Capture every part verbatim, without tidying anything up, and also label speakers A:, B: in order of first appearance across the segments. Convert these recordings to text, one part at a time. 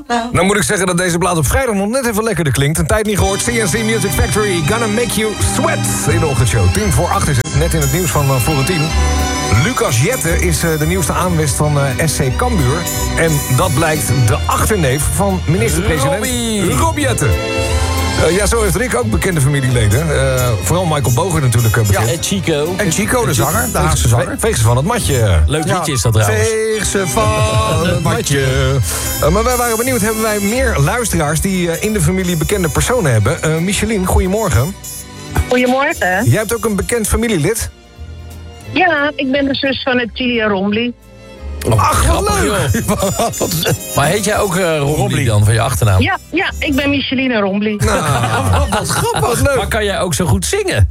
A: Nou moet ik zeggen dat deze plaat op vrijdag nog net even lekkerder klinkt. Een tijd niet gehoord. C N C Music Factory, Gonna Make You Sweat. In de ochtendshow. Tien voor acht is het. Net in het nieuws van uh, Florentien. Lucas Jette is uh, de nieuwste aanwinst van uh, S C Cambuur. En dat blijkt de achterneef van minister-president
B: Robbie.
A: Rob Jette. Uh, ja, zo heeft Rick ook bekende familieleden. Uh, vooral Michael Boger natuurlijk uh, bekend.
B: Ja, en Chico.
C: En Chico, de zanger, de Haagse zanger.
A: Veeg ze van het matje.
B: Leuk liedje is dat trouwens.
A: Veeg ze van het matje. Uh, maar wij waren benieuwd, hebben wij meer luisteraars... die uh, in de familie bekende personen hebben? Uh, Micheline, goedemorgen.
D: Goedemorgen.
A: Jij hebt ook een bekend familielid?
D: Ja, ik ben de zus van het Tilia Rombly.
A: Ach, wat leuk!
B: Maar heet jij ook uh, Rombly dan, van je achternaam?
D: Ja, ja, ik ben Micheline Rombly.
A: Nou,
B: wat grappig.
A: Wat leuk.
B: Maar kan jij ook zo goed zingen?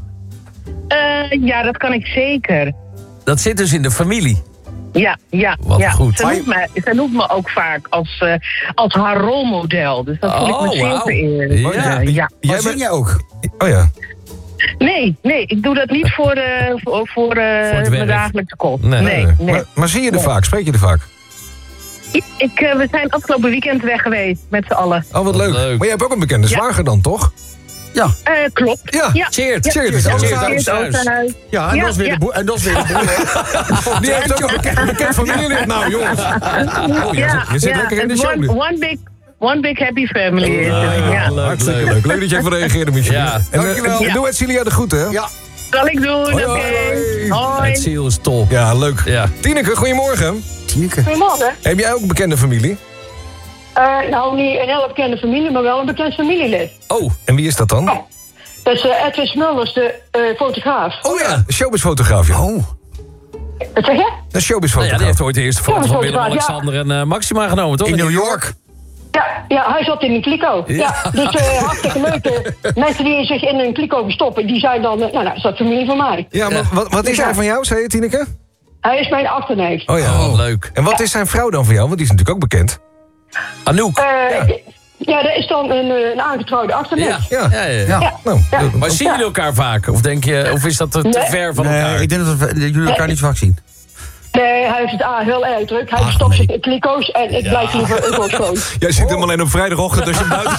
D: Uh, ja, dat kan ik zeker.
B: Dat zit dus in de familie.
D: Ja, ja.
B: Wat
D: ja.
B: goed.
D: Ze, noemt me, ze noemt me ook vaak als, uh, als haar rolmodel. Dus dat voel ik me
B: Oh,
D: zeer
B: wauw.
D: vereerd.
B: Ja.
D: Ja, ja.
C: Jij
A: Jij
C: zing jij ook?
A: Oh ja.
D: Nee, nee, ik doe dat niet voor, uh, voor, voor, uh,
B: het werk.
D: mijn dagelijkse kost.
B: Nee.
D: Nee,
A: Nee.
D: nee.
A: Maar, maar zie je er
D: Nee.
A: vaak? Spreek je er vaak?
D: Ik, ik, uh, we zijn afgelopen weekend weg geweest met z'n allen.
A: Oh, wat leuk.
B: leuk.
A: Maar jij hebt ook een bekende
D: Ja.
A: zwager dan, toch?
C: Ja.
D: Uh, klopt.
A: Ja.
D: Ja.
B: Cheert.
D: Ja.
A: Cheert.
C: Cheert.
A: Cheert.
B: Cheert.
A: Cheert.
B: Cheert.
D: Cheers, Oosterhuis.
C: Ja, en
D: Ja,
C: dat is weer
D: ja.
C: de boer. En dat is weer de boer.
A: Die heeft ook een bekend, bekend familielid. Nou, jongens. Oh, je,
D: Ja,
A: zit- je zit
D: ja,
A: lekker in de
D: it's
A: show
D: one,
A: nu.
D: one, big, one big happy family is
B: Ja,
D: het.
B: ja,
D: Ja.
B: leuk.
A: Hartstikke leuk. Leuk dat je even reageerde, Michel.
B: Ja.
A: En, uh,
C: Dankjewel.
A: en doe het Cilia de groeten, hè?
C: Ja.
D: Zal ik doen, oké.
A: hoi.
D: Hoi.
B: Het ziel is top.
A: Ja, leuk.
B: Ja.
A: Tineke, goedemorgen.
C: Tineke.
E: Goedemorgen.
A: Heb jij ook een bekende familie?
E: Uh, nou, niet een hele bekende familie, maar wel een bekend familielid.
A: Oh, en wie is dat dan?
E: Dat is uh, Edwin Smulders, de uh, fotograaf.
A: Oh ja, de showbizfotograaf. Ja.
C: Oh.
E: Wat zeg je?
A: De
B: Nou ja,
A: showbizfotograaf.
B: die heeft ooit de eerste foto
E: Ja,
B: van
E: dat is
B: Willem-Alexander en uh, Maxima genomen, toch?
C: In New York.
E: Ja, ja, hij zat in een kliko. Ja.
B: Ja.
E: Dus uh, hartstikke leuk. uh, mensen die zich in een kliko verstoppen, die zijn dan... Uh, nou, nou, is dat familie van mij.
A: Ja, maar wat, wat is
E: Ja.
A: hij van jou, zei je, Tineke?
E: Hij is mijn achterneef.
A: Oh ja.
B: Oh, leuk.
A: En wat is zijn vrouw dan van jou? Want die is natuurlijk ook bekend.
B: Anouk.
E: Uh, ja. dat is dan een, uh, een aangetrouwde achterneef.
B: Ja.
A: Ja.
B: Ja, ja, ja.
C: Ja.
E: Ja.
A: Nou,
E: Ja.
A: dat-
B: Maar zien jullie elkaar vaak? Of denk je, of is dat te, te
E: Nee.
B: ver van elkaar?
C: Nee, ik denk dat, we, dat jullie elkaar niet zo vaak zien.
E: Nee, hij heeft het A heel erg druk. Hij
C: Ach,
E: verstopt
C: nee.
E: zich in kliko's en ik blijf liever ook schoon.
A: jij zit hem alleen op vrijdagochtend als je buiten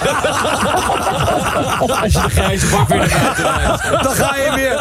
B: Als je de grijze bak weer naar buiten rijdt.
C: Dan ga je weer.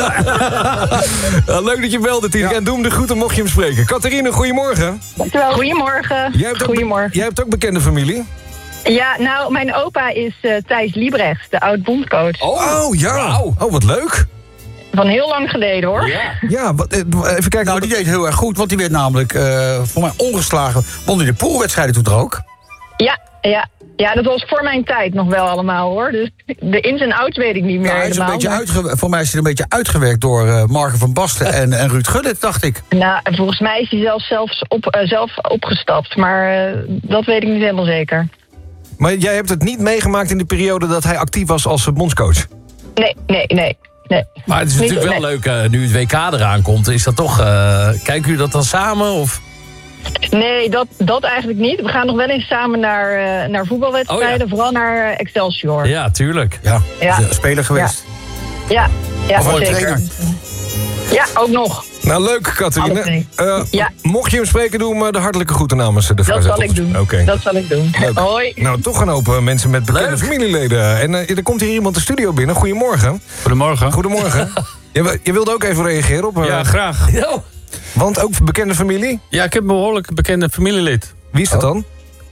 A: Ja, leuk dat je belde, Tineke.
C: Ja.
A: En doe hem de groeten mocht je hem spreken. Catharine, goedemorgen.
E: Dankjewel.
D: Goedemorgen.
A: Jij hebt ook,
D: Goedemorgen.
A: Jij hebt ook bekende familie?
D: Ja, nou, mijn opa is uh, Thijs Liebrechts, de oud-bondcoach.
A: Oh, ja.
B: Wauw.
A: Oh, wat leuk.
D: Van heel lang geleden, hoor.
B: Ja.
A: Ja, wat, eh, even kijken.
C: Nou,
A: wat-
C: die deed heel erg goed, want die werd namelijk uh, voor mij ongeslagen. Won in de poolwedstrijden toen er ook.
D: Ja, ja. Ja, dat was voor mijn tijd nog wel allemaal, hoor. Dus de ins en outs weet ik niet meer
C: Ja, hij is een
D: helemaal.
C: beetje
D: maar-
C: uitge- voor mij is hij een beetje uitgewerkt door uh, Margen van Basten en, en Ruud Gullit, dacht ik.
D: Nou, en volgens mij is hij zelfs, zelfs op, uh, zelf opgestapt. Maar uh, dat weet ik niet helemaal zeker.
A: Maar jij hebt het niet meegemaakt in de periode dat hij actief was als eh, bondscoach?
D: Nee, nee, nee. nee.
B: Maar het is
D: Niet-
B: natuurlijk wel
D: nee.
B: leuk, uh, nu het W K eraan komt. Is dat toch, uh, kijken jullie dat dan samen? Of?
D: Nee, dat, dat eigenlijk niet. We gaan nog wel eens samen naar, uh, naar voetbalwedstrijden.
B: Oh,
D: Vooral naar uh, Excelsior.
B: Ja, tuurlijk.
C: Ja,
D: Ja.
C: is een speler geweest.
D: Ja, ja
C: Of een
D: zeker.
C: trainer.
D: Ja, ook nog.
A: Nou, leuk,
D: Alle
A: Catharine.
D: twee.
A: Uh,
D: Ja.
A: Mocht je hem spreken, doe hem uh, de hartelijke groeten namens uh, de
D: Dat zal ik
A: Vrijzettoppers.
D: doen.
A: Oké.
D: Dat zal ik doen.
A: Leuk.
D: Hoi.
A: Nou, toch een hoop uh, mensen met bekende
B: Leuk.
A: familieleden. En uh, er komt hier iemand de studio binnen. Goedemorgen.
F: Goedemorgen.
A: Goedemorgen. je, wi- je wilde ook even reageren op... uh,
F: Ja, graag.
B: Ja.
A: Want ook bekende familie?
F: Ja, ik heb een behoorlijk bekende familielid.
A: Wie is dat dan?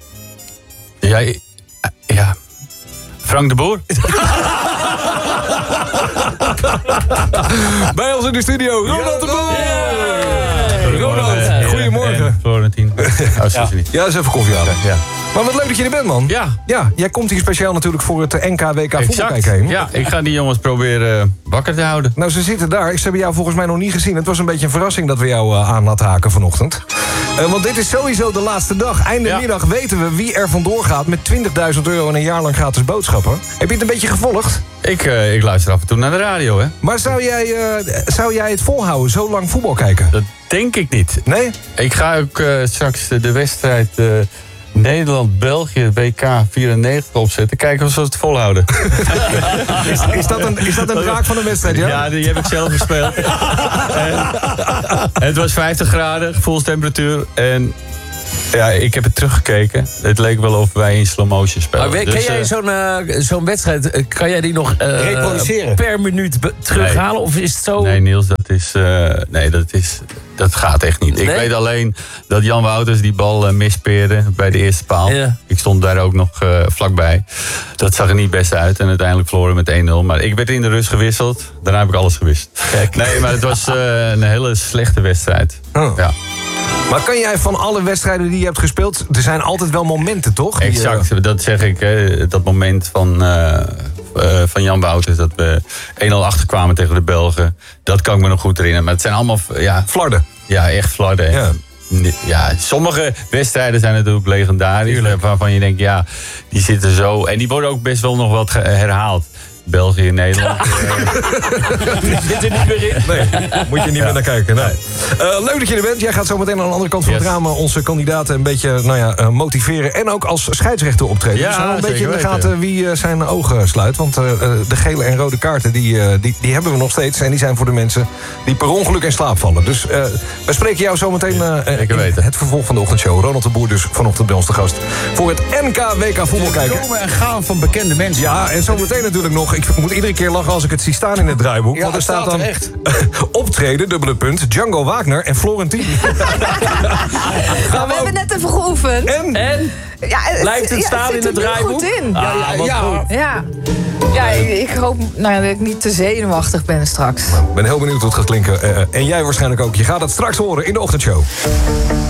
F: Ja, i- ja. Frank de Boer.
A: Bij ons in de studio, Ronald de Boer! Ronald,
F: Ja,
A: goedemorgen.
F: en Florentien. Oh, ja. Niet.
A: Ja, dat is even koffie halen.
F: Ja.
A: Maar wat leuk dat je er bent, man.
F: Ja.
A: Ja, jij komt hier speciaal natuurlijk voor het N K W K
F: Exact.
A: voetbalkijken heen.
F: Ja, ik ga die jongens proberen wakker te houden.
A: Nou, ze zitten daar. Ze hebben jou volgens mij nog niet gezien. Het was een beetje een verrassing dat we jou uh, aan laten haken vanochtend. Uh, want dit is sowieso de laatste dag. Einde
F: Ja.
A: middag weten we wie er vandoor gaat met twintigduizend euro en een jaar lang gratis boodschappen. Heb je het een beetje gevolgd?
F: Ik, uh, ik luister af en toe naar de radio, hè.
A: Maar zou jij, uh, zou jij het volhouden, zo lang voetbal kijken?
F: Dat denk ik niet.
A: Nee?
F: Ik ga ook uh, straks de, de wedstrijd uh, Nederland-België W K vierennegentig opzetten. Kijken of ze het volhouden.
A: Is, is, dat een, is dat een draak van een wedstrijd, ja?
F: Ja, die heb ik zelf gespeeld. En het was vijftig graden, gevoelstemperatuur. En Ja, ik heb het teruggekeken. Het leek wel of wij in slow motion spelen.
B: Maar weet-
F: Dus,
B: kan jij
F: eh,
B: zo'n uh, zo'n wedstrijd, uh, kan jij die nog uh,
C: Reproduceren.
B: per minuut be- terughalen? Of is het zo...
F: Nee, Niels, dat is. Uh, nee, dat is. Dat gaat echt niet.
B: Nee?
F: Ik weet alleen dat Jan Wouters die bal uh, mispeerde bij de eerste paal.
B: Ja.
F: Ik stond daar ook nog uh, vlakbij. Dat zag er niet best uit. En uiteindelijk verloren met één nul. Maar ik werd in de rust gewisseld. Daarna heb ik alles gewist. Kijk. Nee, maar het was uh, een hele slechte wedstrijd.
A: Oh.
F: Ja.
A: Maar kan jij van alle wedstrijden die je hebt gespeeld... er zijn altijd wel momenten, toch? Die,
F: Exact,
A: eh,
F: dat zeg ik. Hè. Dat moment van, uh, uh, van Jan Wouters, dat we één nul achterkwamen tegen de Belgen. Dat kan ik me nog goed herinneren. Maar het zijn allemaal ja,
A: Flarden.
F: ja, echt flarden.
A: Ja.
F: Ja, sommige wedstrijden zijn natuurlijk legendarisch. Waarvan je denkt, ja, die zitten zo. En die worden ook best wel nog wat ge- herhaald. België, Nederland.
B: Die zit er niet meer in.
A: Nee, moet je niet meer naar kijken. Nee. Uh, leuk dat je er bent. Jij gaat zo meteen aan de andere kant van
F: Yes.
A: het raam... onze kandidaten een beetje nou ja, uh, motiveren... en ook als scheidsrechter optreden.
F: Ja,
A: dus hou een
F: zeker
A: beetje in de
F: weten.
A: gaten wie uh, zijn ogen sluit. Want uh, uh, de gele en rode kaarten, die, uh, die, die hebben we nog steeds. En die zijn voor de mensen die per ongeluk in slaap vallen. Dus uh, we spreken jou zo meteen uh,
F: Zeker
A: in
F: weten.
A: het vervolg van de ochtendshow. Ronald de Boer dus vanochtend bij ons te gast. Voor het N K W K voetbal kijken.
C: Komen en gaan van bekende mensen.
A: Ja, en zo meteen natuurlijk nog. Ik moet iedere keer lachen als ik het zie staan in het draaiboek.
C: Ja,
A: want er
C: het
A: staat
C: staat
A: dan
C: er echt.
A: optreden, dubbele punt, Django Wagner en Florentin.
G: Nou, we hebben net even geoefend.
A: En?
B: En?
G: Ja,
B: Blijft het
G: ja,
B: staan
G: zit
B: in
G: er
B: het
G: nu
B: draaiboek?
G: goed in.
B: Ah, wat
C: ja.
B: goed.
G: Ja, ja ik, ik hoop nou, ja, dat ik niet te zenuwachtig ben straks.
A: Ik ben heel benieuwd hoe het gaat klinken. Uh, en jij waarschijnlijk ook. Je gaat het straks horen in de ochtendshow.